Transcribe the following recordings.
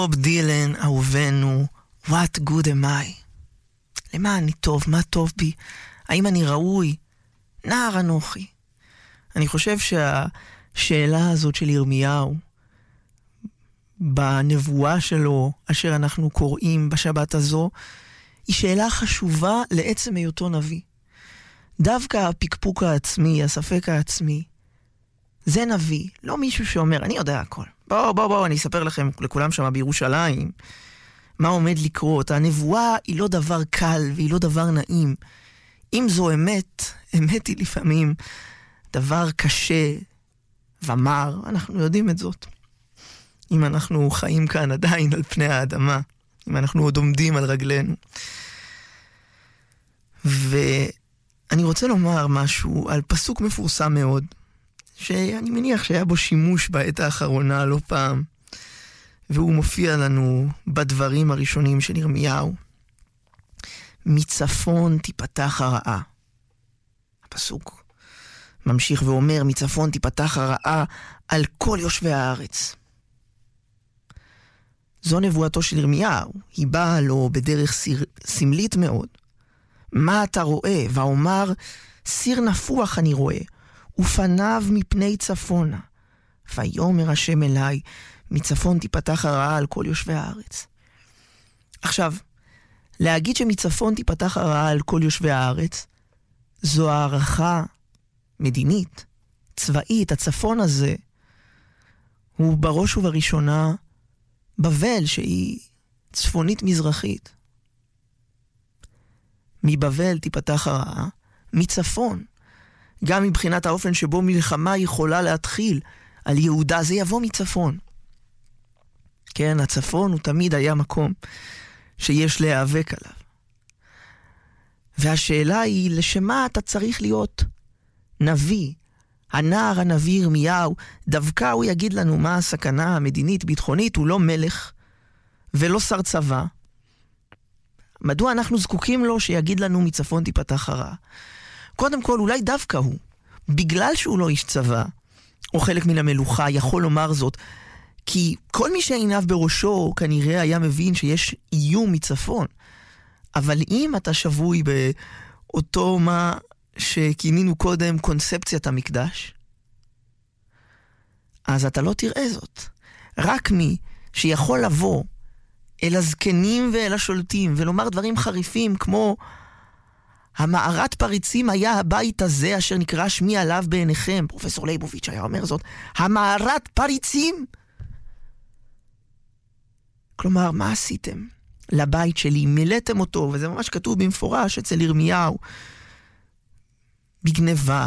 בוב דילן, אהובנו, what good am I? למה אני טוב? מה טוב בי? האם אני ראוי? נער אנוכי. אני חושב שהשאלה הזאת של ירמיהו, בנבואה שלו, אשר אנחנו קוראים בשבת הזו, היא שאלה חשובה לעצם היותו נביא. דווקא הפקפוק העצמי, הספק העצמי, זה נביא, לא מישהו שאומר, אני יודע הכל. בואו, אני אספר לכם, לכולם שם בירושלים, מה עומד לקרות. הנבואה היא לא דבר קל והיא לא דבר נעים. אם זו אמת, אמת היא לפעמים דבר קשה ומר, אנחנו יודעים את זאת. אם אנחנו חיים כאן עדיין על פני האדמה, אם אנחנו עוד עומדים על רגלינו. ואני רוצה לומר משהו על פסוק מפורסם מאוד, שאני מניח שהיה בו שימוש בעת האחרונה לא פעם, והוא מופיע לנו בדברים הראשונים של ירמיהו. מצפון תיפתח הרעה. הפסוק ממשיך ואומר, מצפון תיפתח הרעה על כל יושבי הארץ. זו נבואתו של ירמיהו, היא באה לו בדרך סמלית מאוד. מה אתה רואה? ואומר, סיר נפוח אני רואה, ופניו מפני צפונה. ויאמר השם אליי, מצפון תיפתח הרעה על כל יושבי הארץ. עכשיו, להגיד שמצפון תיפתח הרעה על כל יושבי הארץ, זו הערכה מדינית, צבאית. הצפון הזה הוא בראש ובראשונה בבל, שהיא צפונית מזרחית. מבבל תיפתח הרעה, מצפון. גם מבחינת האופן שבו מלחמה יכולה להתחיל על יהודה, זה יבוא מצפון. כן, הצפון הוא תמיד היה מקום שיש להיאבק עליו. והשאלה היא, לשמה אתה צריך להיות נביא? הנער הנביא ירמיהו, דווקא הוא יגיד לנו מה הסכנה המדינית, ביטחונית, הוא לא מלך ולא שר צבא. מדוע אנחנו זקוקים לו שיגיד לנו מצפון תיפתח הרעה? קודם כל, אולי דווקא הוא, בגלל שהוא לא איש צבא, או חלק מן המלוכה, יכול לומר זאת, כי כל מי שעיניו בראשו כנראה היה מבין שיש איום מצפון. אבל אם אתה שבוי באותו מה שכינינו קודם קונספציית המקדש, אז אתה לא תראה זאת. רק מי שיכול לבוא אל הזקנים ואל השולטים ולומר דברים חריפים כמו המערת פריצים היה הבית הזה אשר נקרא שמי עליו בעיניכם. פרופסור ליבוביץ' היה אומר זאת. המערת פריצים. כלומר, מה עשיתם לבית שלי? מילאתם אותו, וזה ממש כתוב במפורש אצל ירמיהו. בגניבה,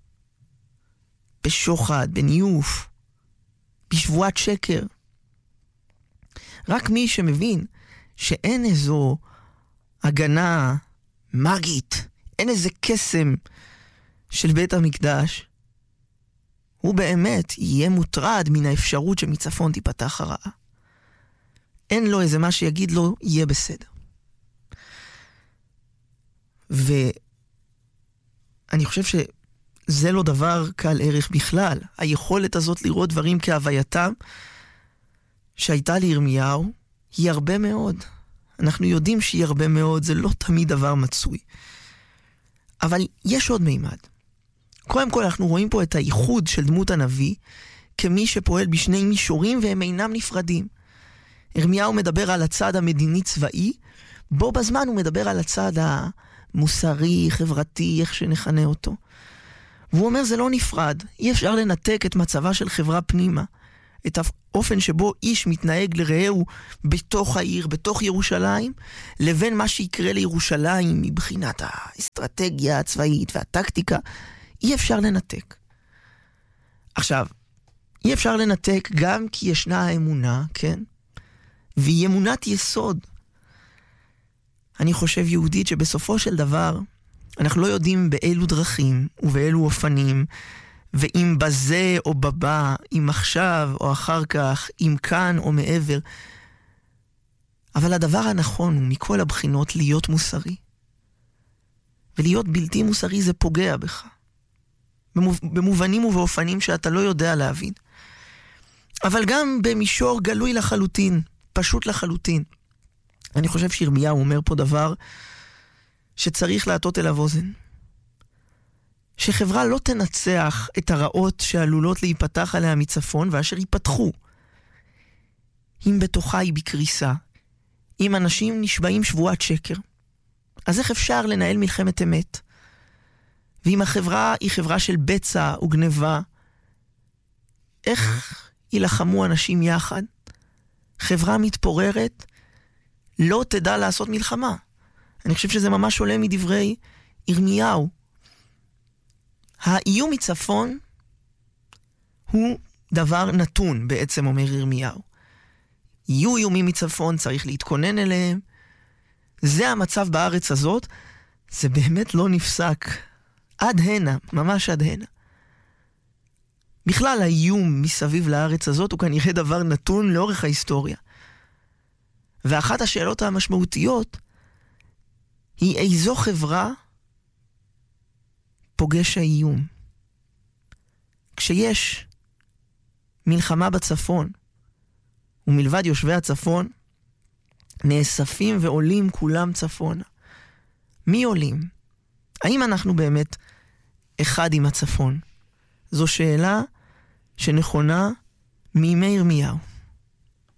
בשוחד, בניוף, בשבועת שקר. רק מי שמבין שאין איזו הגנה מגית, אין איזה קסם של בית המקדש, הוא באמת יהיה מוטרד מן האפשרות שמצפון תיפתח הרעה. אין לו איזה מה שיגיד לו, יהיה בסדר. ואני חושב שזה לא דבר קל ערך בכלל. היכולת הזאת לראות דברים כהווייתם שהייתה לירמיהו היא הרבה מאוד. אנחנו יודעים שהיא הרבה מאוד, זה לא תמיד דבר מצוי. אבל יש עוד מימד. קודם כל אנחנו רואים פה את הייחוד של דמות הנביא כמי שפועל בשני מישורים והם אינם נפרדים. ירמיהו מדבר על הצד המדיני צבאי, בו בזמן הוא מדבר על הצד המוסרי, חברתי, איך שנכנה אותו. והוא אומר זה לא נפרד, אי אפשר לנתק את מצבה של חברה פנימה, את האופן שבו איש מתנהג לרעהו בתוך העיר, בתוך ירושלים, לבין מה שיקרה לירושלים מבחינת האסטרטגיה הצבאית והטקטיקה, אי אפשר לנתק. עכשיו, אי אפשר לנתק גם כי ישנה האמונה, כן? והיא אמונת יסוד. אני חושב יהודית שבסופו של דבר אנחנו לא יודעים באילו דרכים ובאילו אופנים, ואם בזה או בבא, אם עכשיו או אחר כך, אם כאן או מעבר. אבל הדבר הנכון הוא מכל הבחינות להיות מוסרי. ולהיות בלתי מוסרי זה פוגע בך. במובנים ובאופנים שאתה לא יודע להבין. אבל גם במישור גלוי לחלוטין, פשוט לחלוטין. אני חושב שירמיהו אומר פה דבר שצריך להטות אליו אוזן. שחברה לא תנצח את הרעות שעלולות להיפתח עליה מצפון, ואשר ייפתחו. אם בתוכה היא בקריסה, אם אנשים נשבעים שבועת שקר, אז איך אפשר לנהל מלחמת אמת? ואם החברה היא חברה של בצע וגניבה, איך ילחמו אנשים יחד? חברה מתפוררת לא תדע לעשות מלחמה. אני חושב שזה ממש עולה מדברי ירמיהו. האיום מצפון הוא דבר נתון, בעצם אומר ירמיהו. יהיו איומים מצפון, צריך להתכונן אליהם. זה המצב בארץ הזאת, זה באמת לא נפסק. עד הנה, ממש עד הנה. בכלל האיום מסביב לארץ הזאת הוא כנראה דבר נתון לאורך ההיסטוריה. ואחת השאלות המשמעותיות היא איזו חברה פוגש האיום. כשיש מלחמה בצפון, ומלבד יושבי הצפון, נאספים ועולים כולם צפונה. מי עולים? האם אנחנו באמת אחד עם הצפון? זו שאלה שנכונה מימי ירמיהו.